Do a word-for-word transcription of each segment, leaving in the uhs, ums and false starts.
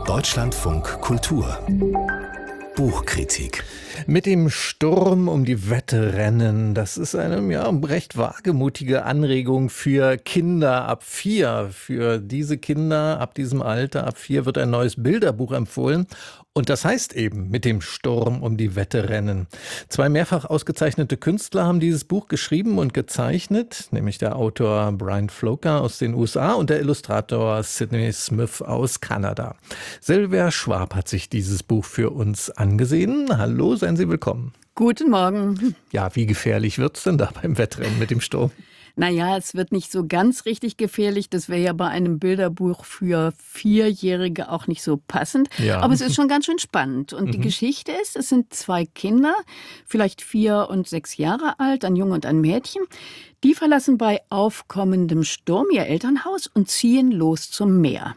Deutschlandfunk Kultur Buchkritik. Mit dem Sturm um die Wette rennen, das ist eine ja, recht wagemutige Anregung für Kinder ab vier. Für diese Kinder ab diesem Alter, ab vier, wird ein neues Bilderbuch empfohlen. Und das heißt eben, mit dem Sturm um die Wette rennen. Zwei mehrfach ausgezeichnete Künstler haben dieses Buch geschrieben und gezeichnet, nämlich der Autor Brian Floker aus den U S A und der Illustrator Sydney Smith aus Kanada. Silvia Schwab hat sich dieses Buch für uns angesehen. Hallo, seien Sie willkommen. Guten Morgen. Ja, wie gefährlich wird's denn da beim Wettrennen mit dem Sturm? Naja, es wird nicht so ganz richtig gefährlich. Das wäre ja bei einem Bilderbuch für Vierjährige auch nicht so passend. Ja. Aber es ist schon ganz schön spannend. Und mhm. die Geschichte ist, es sind zwei Kinder, vielleicht vier und sechs Jahre alt, ein Junge und ein Mädchen. Die verlassen bei aufkommendem Sturm ihr Elternhaus und ziehen los zum Meer.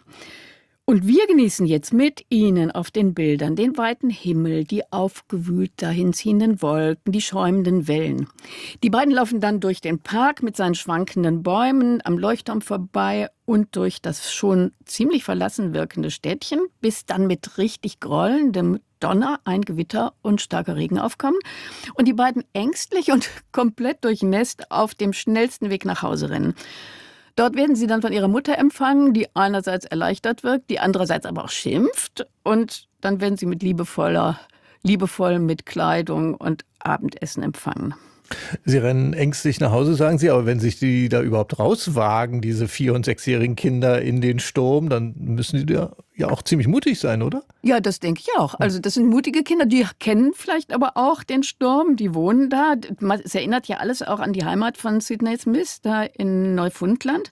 Und wir genießen jetzt mit Ihnen auf den Bildern den weiten Himmel, die aufgewühlt dahinziehenden Wolken, die schäumenden Wellen. Die beiden laufen dann durch den Park mit seinen schwankenden Bäumen am Leuchtturm vorbei und durch das schon ziemlich verlassen wirkende Städtchen, bis dann mit richtig grollendem Donner, ein Gewitter und starker Regen aufkommen und die beiden ängstlich und komplett durchnässt auf dem schnellsten Weg nach Hause rennen. Dort werden sie dann von ihrer Mutter empfangen, die einerseits erleichtert wirkt, die andererseits aber auch schimpft. Und dann werden sie mit liebevoller, liebevoll mit Kleidung und Abendessen empfangen. Sie rennen ängstlich nach Hause, sagen Sie, aber wenn sich die da überhaupt rauswagen, diese vier- und sechsjährigen Kinder in den Sturm, dann müssen die da ja auch ziemlich mutig sein, oder? Ja, das denke ich auch. Also das sind mutige Kinder, die kennen vielleicht aber auch den Sturm, die wohnen da. Es erinnert ja alles auch an die Heimat von Sydney Smith, da in Neufundland.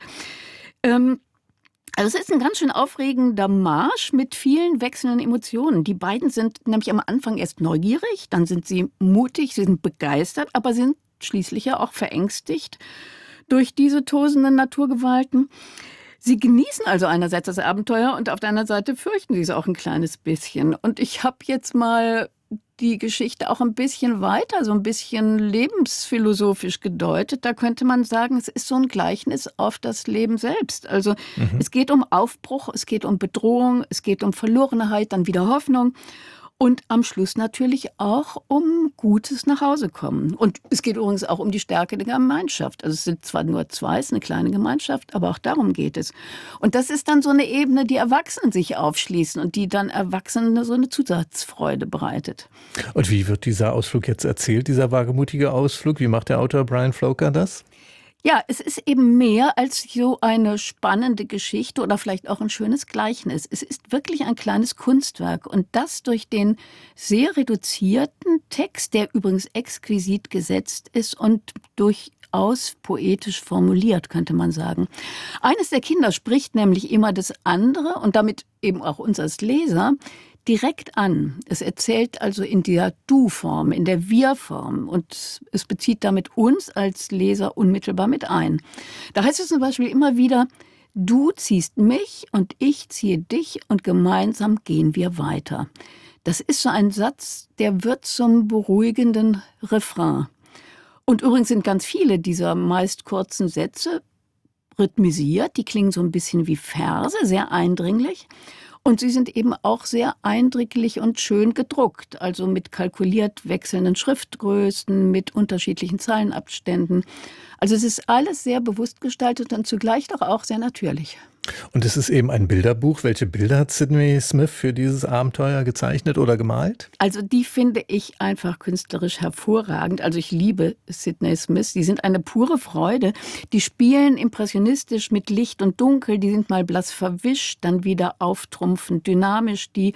Ähm, Also es ist ein ganz schön aufregender Marsch mit vielen wechselnden Emotionen. Die beiden sind nämlich am Anfang erst neugierig, dann sind sie mutig, sie sind begeistert, aber sind schließlich ja auch verängstigt durch diese tosenden Naturgewalten. Sie genießen also einerseits das Abenteuer und auf der anderen Seite fürchten sie es auch ein kleines bisschen. Und ich habe jetzt mal die Geschichte auch ein bisschen weiter, so ein bisschen lebensphilosophisch gedeutet. Da könnte man sagen, es ist so ein Gleichnis auf das Leben selbst. Also mhm. es geht um Aufbruch, es geht um Bedrohung, es geht um Verlorenheit, dann wieder Hoffnung. Und am Schluss natürlich auch um gutes Nachhausekommen. Und es geht übrigens auch um die Stärke der Gemeinschaft. Also es sind zwar nur zwei, es ist eine kleine Gemeinschaft, aber auch darum geht es. Und das ist dann so eine Ebene, die Erwachsenen sich aufschließen und die dann Erwachsenen so eine Zusatzfreude bereitet. Und wie wird dieser Ausflug jetzt erzählt, dieser wagemutige Ausflug? Wie macht der Autor Brian Floker das? Ja, es ist eben mehr als so eine spannende Geschichte oder vielleicht auch ein schönes Gleichnis. Es ist wirklich ein kleines Kunstwerk und das durch den sehr reduzierten Text, der übrigens exquisit gesetzt ist und durchaus poetisch formuliert, könnte man sagen. Eines der Kinder spricht nämlich immer das andere und damit eben auch uns als Leser direkt an. Es erzählt also in der Du-Form, in der Wir-Form und es bezieht damit uns als Leser unmittelbar mit ein. Da heißt es zum Beispiel immer wieder, du ziehst mich und ich ziehe dich und gemeinsam gehen wir weiter. Das ist so ein Satz, der wird zum beruhigenden Refrain. Und übrigens sind ganz viele dieser meist kurzen Sätze rhythmisiert, die klingen so ein bisschen wie Verse, sehr eindringlich. Und sie sind eben auch sehr eindrücklich und schön gedruckt, also mit kalkuliert wechselnden Schriftgrößen, mit unterschiedlichen Zeilenabständen. Also es ist alles sehr bewusst gestaltet und zugleich doch auch sehr natürlich. Und es ist eben ein Bilderbuch. Welche Bilder hat Sydney Smith für dieses Abenteuer gezeichnet oder gemalt? Also die finde ich einfach künstlerisch hervorragend. Also ich liebe Sydney Smith. Die sind eine pure Freude. Die spielen impressionistisch mit Licht und Dunkel. Die sind mal blass verwischt, dann wieder auftrumpfend, dynamisch. Die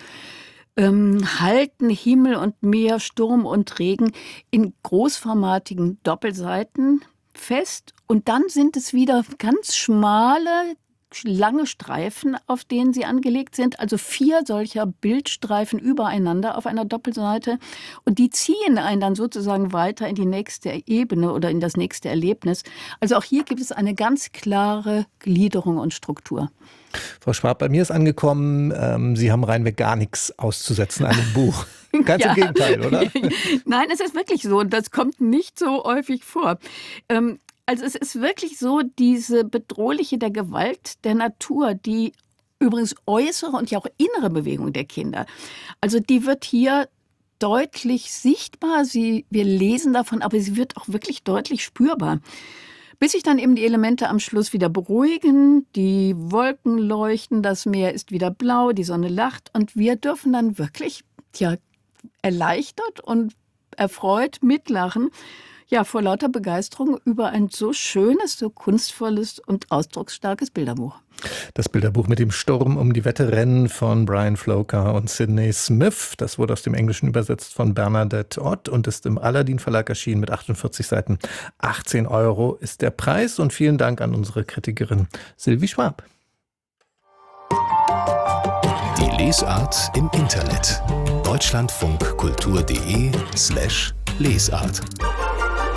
ähm, halten Himmel und Meer, Sturm und Regen in großformatigen Doppelseiten fest. Und dann sind es wieder ganz schmale, lange Streifen, auf denen sie angelegt sind, also vier solcher Bildstreifen übereinander auf einer Doppelseite und die ziehen einen dann sozusagen weiter in die nächste Ebene oder in das nächste Erlebnis. Also auch hier gibt es eine ganz klare Gliederung und Struktur. Frau Schwab, bei mir ist angekommen, ähm, Sie haben reinweg gar nichts auszusetzen an dem Buch. Ganz ja. Im Gegenteil, oder? Nein, es ist wirklich so und das kommt nicht so häufig vor. Ähm, Also es ist wirklich so, diese bedrohliche der Gewalt der Natur, die übrigens äußere und ja auch innere Bewegung der Kinder. Also die wird hier deutlich sichtbar. Sie, wir lesen davon, aber sie wird auch wirklich deutlich spürbar. Bis sich dann eben die Elemente am Schluss wieder beruhigen, die Wolken leuchten, das Meer ist wieder blau, die Sonne lacht und wir dürfen dann wirklich ja, erleichtert und erfreut mitlachen, ja, vor lauter Begeisterung über ein so schönes, so kunstvolles und ausdrucksstarkes Bilderbuch. Das Bilderbuch mit dem Sturm um die Wette rennen von Brian Floker und Sydney Smith. Das wurde aus dem Englischen übersetzt von Bernadette Ott und ist im Aladdin Verlag erschienen mit achtundvierzig Seiten. achtzehn Euro ist der Preis und vielen Dank an unsere Kritikerin Sylvie Schwab. Die Lesart im Internet. deutschlandfunkkultur.de slash Lesart.